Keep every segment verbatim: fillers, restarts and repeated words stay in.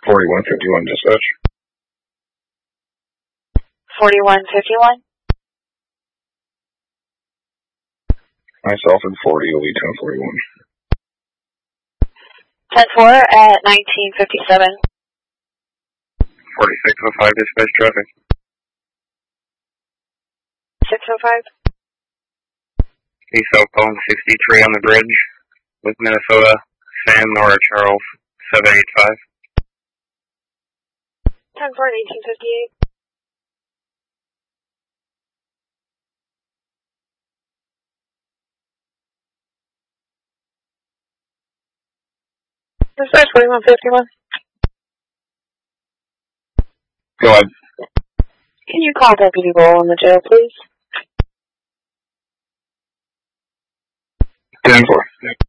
forty-one fifty-one dispatch. forty-one fifty-one? Myself and forty will be ten forty-one. ten four at nineteen fifty-seven. forty-six oh five dispatch traffic. six oh five? East southbound sixty-three on the bridge with Minnesota, Sam Nora Charles, seven eight five. ten four at eighteen fifty-eight. Dispatch forty-one fifty-one. Go ahead. Can you call Deputy Roll in the jail, please? ten four.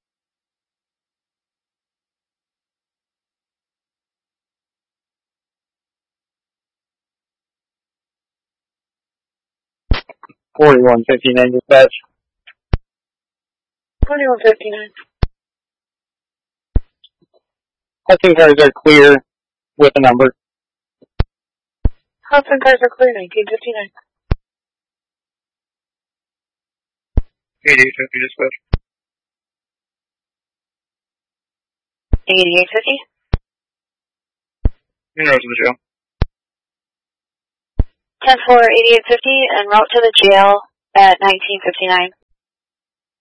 forty-one fifty-nine dispatch. forty-one fifty-nine. Hudson cars are clear with a number. Hudson cars are clear, nineteen fifty-nine. eighty-eight fifty dispatch. eighty-eight fifty? In route to the jail. ten four eighty-eight fifty, en route to the jail at nineteen fifty-nine.